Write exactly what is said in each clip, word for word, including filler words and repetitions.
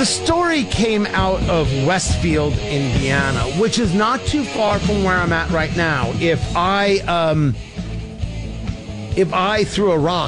The story came out of Westfield, Indiana, which is not too far from where I'm at right now. If I um, if I threw a rock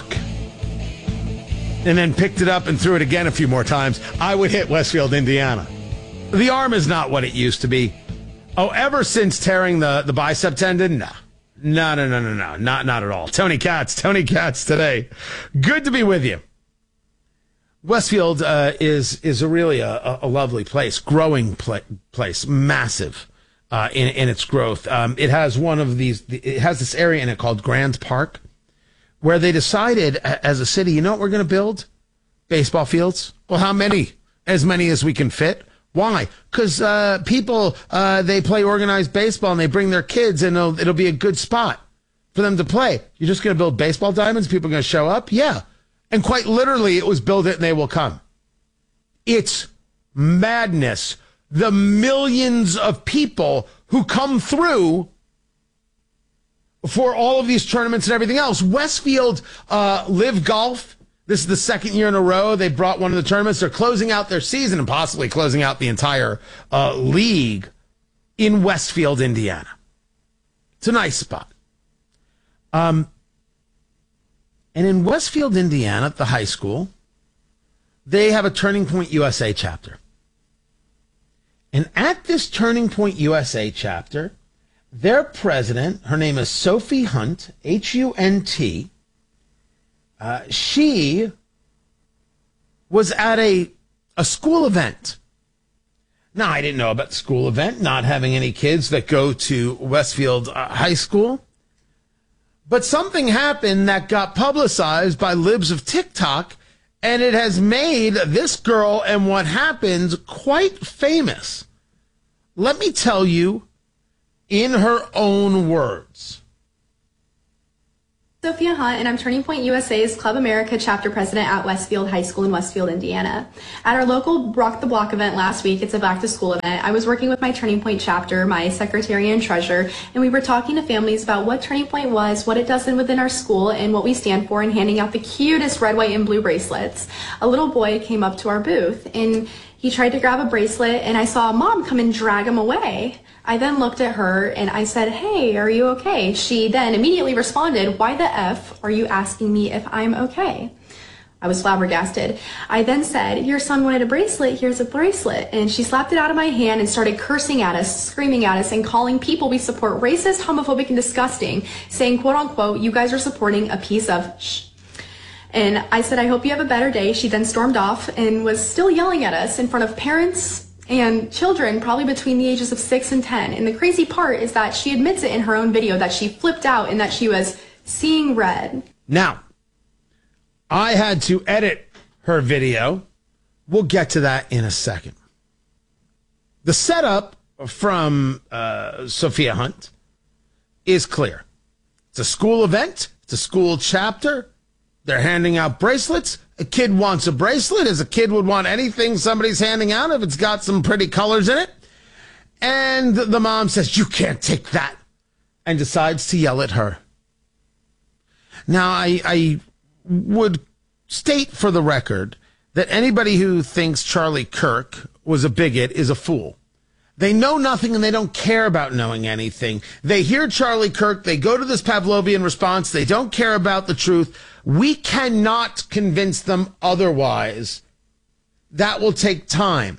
and then picked it up and threw it again a few more times, I would hit Westfield, Indiana. The arm is not what it used to be. Oh, ever since tearing the, the bicep tendon? No. No, no, no, no, no. Not, not at all. Tony Katz, Tony Katz today. Good to be with you. Westfield uh, is is a really a, a lovely place, growing pla- place, massive uh, in in its growth. Um, it has one of these. It has this area in it called Grand Park, where they decided as a city, you know what we're going to build? Baseball fields. Well, how many? As many as we can fit. Why? Because uh, people uh, they play organized baseball and they bring their kids, and it'll, it'll be a good spot for them to play. You're just going to build baseball diamonds? People are going to show up? Yeah. And quite literally, it was build it and they will come. It's madness. The millions of people who come through for all of these tournaments and everything else. Westfield uh, Live Golf. This is the second year in a row they brought one of the tournaments. They're closing out their season and possibly closing out the entire uh, league in Westfield, Indiana. It's a nice spot. Um. And in Westfield, Indiana, at the high school, they have a Turning Point U S A chapter. And at this Turning Point U S A chapter, their president, her name is Sophie Hunt, H U N T, uh, she was at a, a school event. Now, I didn't know about the school event, not having any kids that go to Westfield uh, High School. But something happened that got publicized by libs of TikTok, and it has made this girl and what happened quite famous. Let me tell you in her own words. Sophia Hunt, and I'm Turning Point U S A's Club America chapter president at Westfield High School in Westfield, Indiana. At our local Rock the Block event last week, it's a back to school event, I was working with my Turning Point chapter, my secretary and treasurer, and we were talking to families about what Turning Point was, what it does within our school, and what we stand for, and handing out the cutest red, white, and blue bracelets. A little boy came up to our booth, and he tried to grab a bracelet, and I saw a mom come and drag him away. I then looked at her and I said, "Hey, are you okay?" She then immediately responded, "Why the F are you asking me if I'm okay?" I was flabbergasted. I then said, "Your son wanted a bracelet, here's a bracelet." And she slapped it out of my hand and started cursing at us, screaming at us, and calling people we support racist, homophobic, and disgusting, saying, quote unquote, "You guys are supporting a piece of shh." And I said, "I hope you have a better day." She then stormed off and was still yelling at us in front of parents and children, probably between the ages of six and ten. And the crazy part is that she admits it in her own video that she flipped out and that she was seeing red. Now, I had to edit her video. We'll get to that in a second. The setup from uh, Sophia Hunt is clear. It's a school event. It's a school chapter. They're handing out bracelets. A kid wants a bracelet, as a kid would want anything somebody's handing out if it's got some pretty colors in it. And the mom says, "You can't take that," and decides to yell at her. Now, I, I would state for the record that anybody who thinks Charlie Kirk was a bigot is a fool. They know nothing and they don't care about knowing anything. They hear Charlie Kirk, they go to this Pavlovian response, they don't care about the truth. We cannot convince them otherwise. That will take time.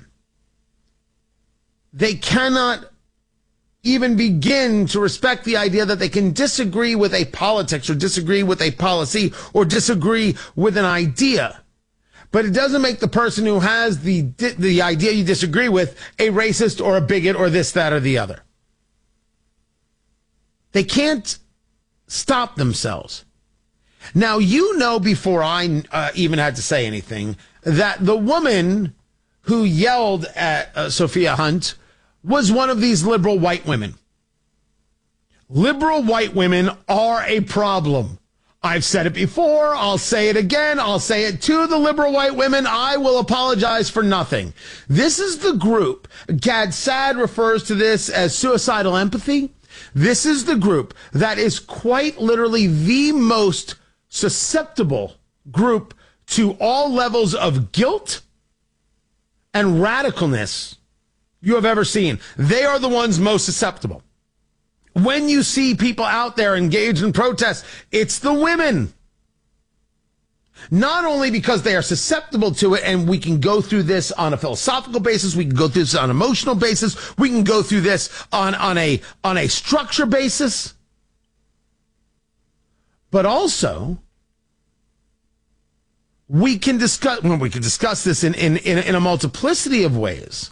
They cannot even begin to respect the idea that they can disagree with a politics or disagree with a policy or disagree with an idea. But it doesn't make the person who has the the idea you disagree with a racist or a bigot or this, that, or the other. They can't stop themselves. Now, you know, before I uh, even had to say anything, that the woman who yelled at uh, Sophia Hunt was one of these liberal white women. Liberal white women are a problem. I've said it before. I'll say it again. I'll say it to the liberal white women. I will apologize for nothing. This is the group. Gad Saad refers to this as suicidal empathy. This is the group that is quite literally the most susceptible group to all levels of guilt and radicalness you have ever seen. They are the ones most susceptible. When you see people out there engaged in protests, it's the women. Not only because they are susceptible to it, and we can go through this on a philosophical basis, we can go through this on an emotional basis, we can go through this on, on a on a structure basis, but also we can discuss well, we can discuss this in, in, in, in a multiplicity of ways.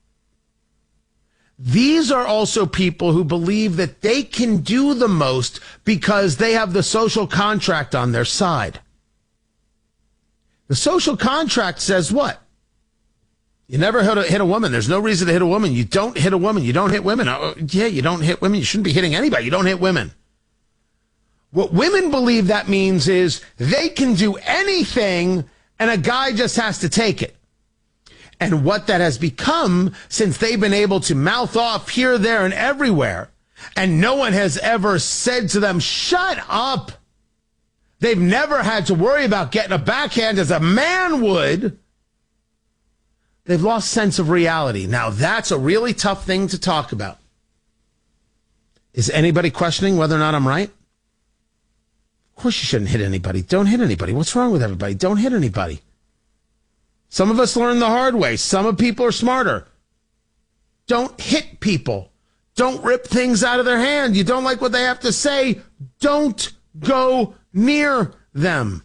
These are also people who believe that they can do the most because they have the social contract on their side. The social contract says what? You never hit a, hit a woman. There's no reason to hit a woman. You don't hit a woman. You don't hit women. Oh, yeah, you don't hit women. You shouldn't be hitting anybody. You don't hit women. What women believe that means is they can do anything and a guy just has to take it. And what that has become since they've been able to mouth off here, there, and everywhere, and no one has ever said to them, shut up. They've never had to worry about getting a backhand as a man would. They've lost sense of reality. Now, that's a really tough thing to talk about. Is anybody questioning whether or not I'm right? Of course you shouldn't hit anybody. Don't hit anybody. What's wrong with everybody? Don't hit anybody. Some of us learn the hard way. Some of people are smarter. Don't hit people. Don't rip things out of their hand. You don't like what they have to say. Don't go near them.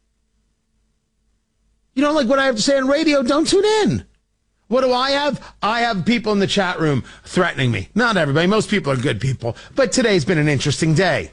You don't like what I have to say on radio? Don't tune in. What do I have? I have people in the chat room threatening me. Not everybody. Most people are good people. But today's been an interesting day.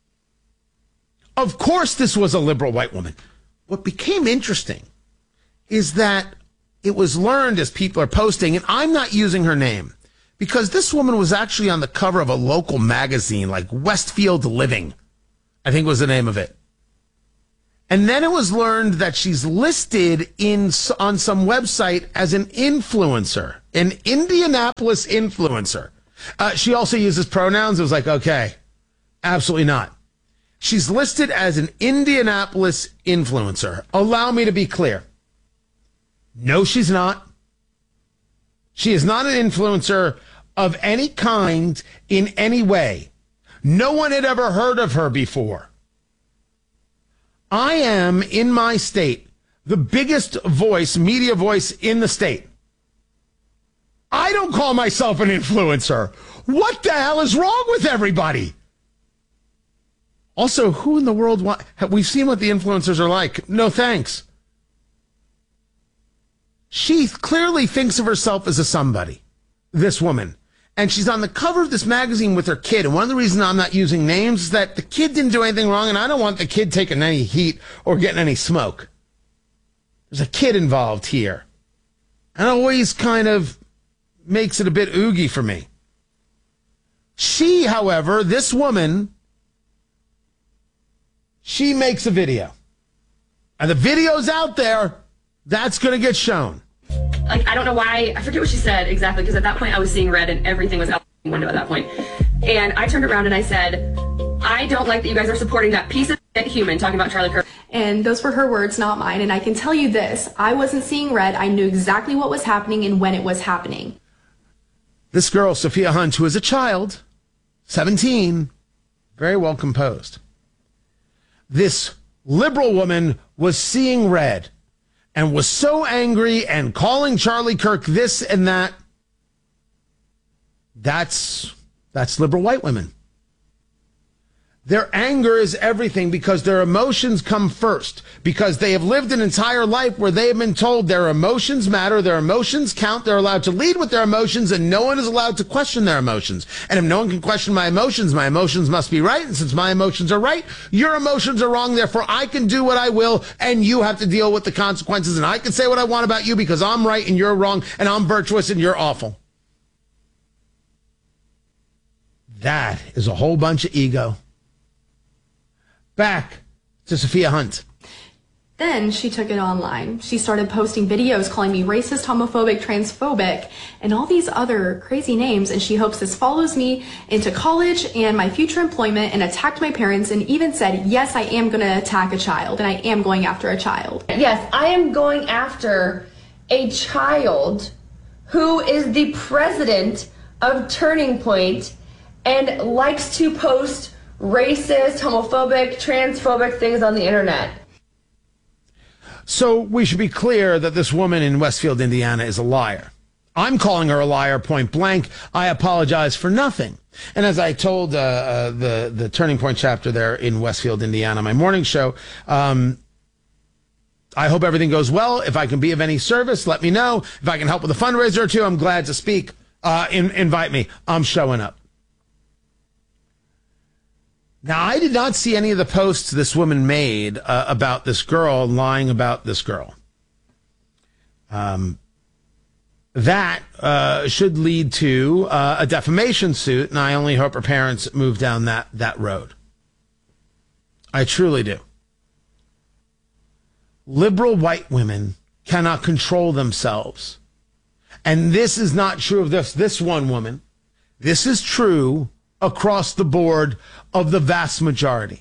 Of course, this was a liberal white woman. What became interesting is that it was learned as people are posting, and I'm not using her name, because this woman was actually on the cover of a local magazine like Westfield Living, I think was the name of it. And then it was learned that she's listed in on some website as an influencer, an Indianapolis influencer. Uh, she also uses pronouns. It was like, okay, absolutely not. She's listed as an Indianapolis influencer. Allow me to be clear. No, she's not. She is not an influencer of any kind in any way. No one had ever heard of her before. I am, in my state, the biggest voice, media voice in the state. I don't call myself an influencer. What the hell is wrong with everybody? Also, who in the world want... We've seen what the influencers are like. No thanks. She clearly thinks of herself as a somebody, this woman. And she's on the cover of this magazine with her kid. And one of the reasons I'm not using names is that the kid didn't do anything wrong, and I don't want the kid taking any heat or getting any smoke. There's a kid involved here. And it always kind of makes it a bit oogie for me. She, however, this woman, she makes a video. And the video's out there. That's going to get shown. Like, I don't know why, I forget what she said exactly, because at that point I was seeing red and everything was out the window at that point. And I turned around and I said, I don't like that you guys are supporting that piece of shit human, talking about Charlie Kirk. And those were her words, not mine. And I can tell you this, I wasn't seeing red. I knew exactly what was happening and when it was happening. This girl, Sophia Hunt, who is a child, seventeen, very well composed. This liberal woman was seeing red. And was so angry and calling Charlie Kirk this and that. That's, that's liberal white women. Their anger is everything because their emotions come first. Because they have lived an entire life where they have been told their emotions matter, their emotions count, they're allowed to lead with their emotions, and no one is allowed to question their emotions. And if no one can question my emotions, my emotions must be right. And since my emotions are right, your emotions are wrong. Therefore, I can do what I will, and you have to deal with the consequences. And I can say what I want about you because I'm right and you're wrong, and I'm virtuous and you're awful. That is a whole bunch of ego. Back to Sophia Hunt. Then she took it online. She started posting videos calling me racist, homophobic, transphobic, and all these other crazy names. And she hopes this follows me into college and my future employment, and attacked my parents, and even said, yes, I am going to attack a child, and I am going after a child. Yes, I am going after a child who is the president of Turning Point and likes to post racist, homophobic, transphobic things on the internet. So we should be clear that this woman in Westfield, Indiana is a liar. I'm calling her a liar point blank. I apologize for nothing. And as I told uh, uh, the, the Turning Point chapter there in Westfield, Indiana, my morning show, um, I hope everything goes well. If I can be of any service, let me know. If I can help with a fundraiser or two, I'm glad to speak. Uh, in, invite me. I'm showing up. Now, I did not see any of the posts this woman made uh, about this girl, lying about this girl. Um, that uh, should lead to uh, a defamation suit, and I only hope her parents move down that, that road. I truly do. Liberal white women cannot control themselves. And this is not true of this, this one woman. This is true across the board of the vast majority.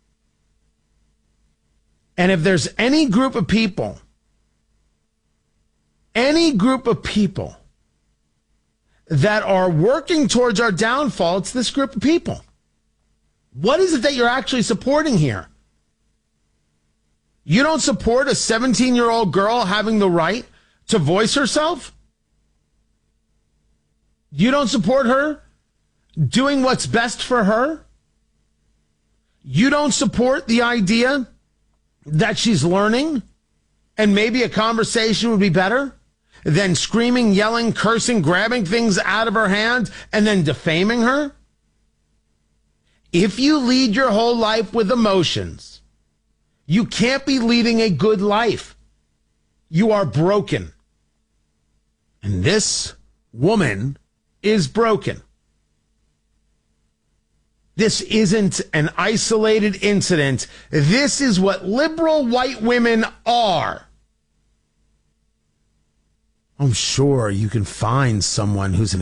And if there's any group of people, any group of people that are working towards our downfall, it's this group of people. What is it that you're actually supporting here? You don't support a seventeen-year-old girl having the right to voice herself? You don't support her doing what's best for her? You don't support the idea that she's learning and maybe a conversation would be better than screaming, yelling, cursing, grabbing things out of her hand and then defaming her? If you lead your whole life with emotions, you can't be leading a good life. You are broken. And this woman is broken. This isn't an isolated incident. This is what liberal white women are. I'm sure you can find someone who's an